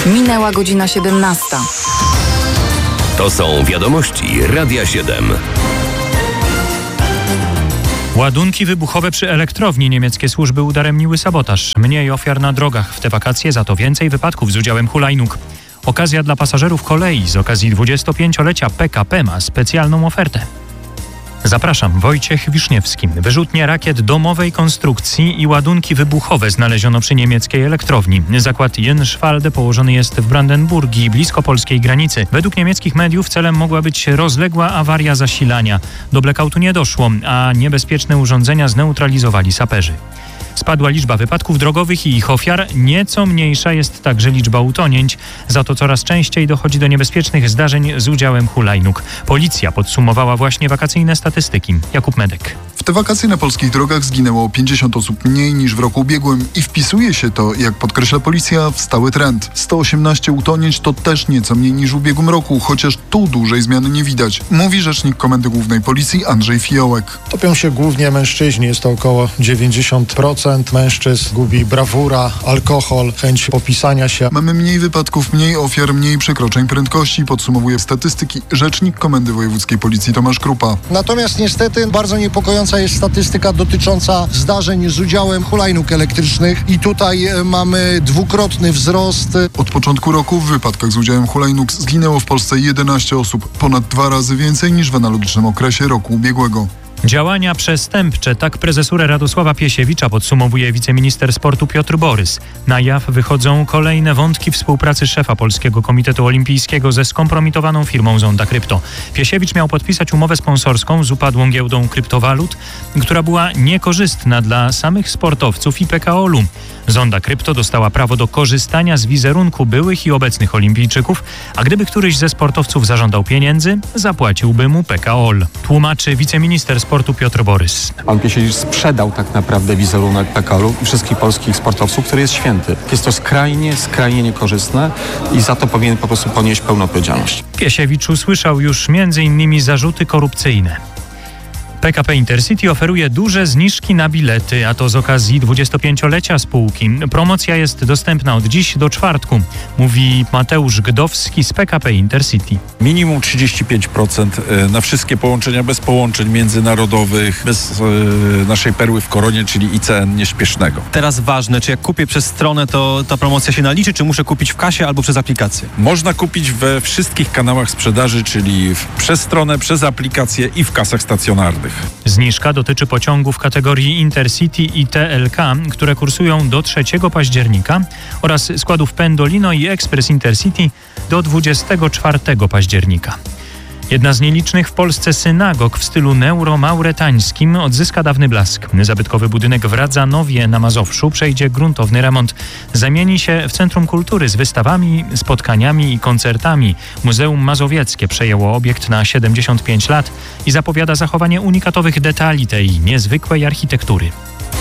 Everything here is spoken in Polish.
Minęła godzina 17. To są wiadomości Radia 7. Ładunki wybuchowe przy elektrowni. Niemieckie służby udaremniły sabotaż. Mniej ofiar na drogach w te wakacje, za to więcej wypadków z udziałem hulajnóg. Okazja dla pasażerów kolei. Z okazji 25-lecia PKP ma specjalną ofertę. Zapraszam, Wojciech Wiszniewski. Wyrzutnie rakiet domowej konstrukcji i ładunki wybuchowe znaleziono przy niemieckiej elektrowni. Zakład Jenschwalde położony jest w Brandenburgii, blisko polskiej granicy. Według niemieckich mediów celem mogła być rozległa awaria zasilania. Do blackoutu nie doszło, a niebezpieczne urządzenia zneutralizowali saperzy. Spadła liczba wypadków drogowych i ich ofiar, nieco mniejsza jest także liczba utonięć. Za to coraz częściej dochodzi do niebezpiecznych zdarzeń z udziałem hulajnóg. Policja podsumowała właśnie wakacyjne statystyki. Jakub Medek. W te wakacje na polskich drogach zginęło 50 osób mniej niż w roku ubiegłym i wpisuje się to, jak podkreśla policja, w stały trend. 118 utonięć to też nieco mniej niż w ubiegłym roku, chociaż tu dużej zmiany nie widać, mówi rzecznik Komendy Głównej Policji Andrzej Fiołek. Topią się głównie mężczyźni, jest to około 90% mężczyzn. Gubi brawura, alkohol, chęć popisania się. Mamy mniej wypadków, mniej ofiar, mniej przekroczeń prędkości, podsumowuje statystyki rzecznik Komendy Wojewódzkiej Policji Tomasz Krupa. Natomiast niestety bardzo niepokojąca jest statystyka dotycząca zdarzeń z udziałem hulajnóg elektrycznych i tutaj mamy dwukrotny wzrost. Od początku roku w wypadkach z udziałem hulajnóg zginęło w Polsce 11 osób, ponad 2 razy więcej niż w analogicznym okresie roku ubiegłego. Działania przestępcze, tak prezesurę Radosława Piesiewicza podsumowuje wiceminister sportu Piotr Borys. Na jaw wychodzą kolejne wątki współpracy szefa Polskiego Komitetu Olimpijskiego ze skompromitowaną firmą Zonda Krypto. Piesiewicz miał podpisać umowę sponsorską z upadłą giełdą kryptowalut, która była niekorzystna dla samych sportowców i PKOL-u. Zonda Krypto dostała prawo do korzystania z wizerunku byłych i obecnych olimpijczyków, a gdyby któryś ze sportowców zażądał pieniędzy, zapłaciłby mu PKOL. Tłumaczy wiceminister sportu Piotr Borys. Pan Piesiewicz sprzedał tak naprawdę wizerunek PKOL-u i wszystkich polskich sportowców, który jest święty. Jest to skrajnie niekorzystne i za to powinien po prostu ponieść pełną odpowiedzialność. Piesiewicz usłyszał już m.in. zarzuty korupcyjne. PKP Intercity oferuje duże zniżki na bilety, a to z okazji 25-lecia spółki. Promocja jest dostępna od dziś do czwartku, mówi Mateusz Gdowski z PKP Intercity. Minimum 35% na wszystkie połączenia bez połączeń międzynarodowych, bez naszej perły w koronie, czyli ICN nieśpiesznego. Teraz ważne, czy jak kupię przez stronę, to ta promocja się naliczy, czy muszę kupić w kasie albo przez aplikację? Można kupić we wszystkich kanałach sprzedaży, czyli przez stronę, przez aplikację i w kasach stacjonarnych. Zniżka dotyczy pociągów kategorii Intercity i TLK, które kursują do 3 października oraz składów Pendolino i Express Intercity do 24 października. Jedna z nielicznych w Polsce synagog w stylu neuro-mauretańskim odzyska dawny blask. Zabytkowy budynek w Radzanowie na Mazowszu przejdzie gruntowny remont. Zamieni się w centrum kultury z wystawami, spotkaniami i koncertami. Muzeum Mazowieckie przejęło obiekt na 75 lat i zapowiada zachowanie unikatowych detali tej niezwykłej architektury.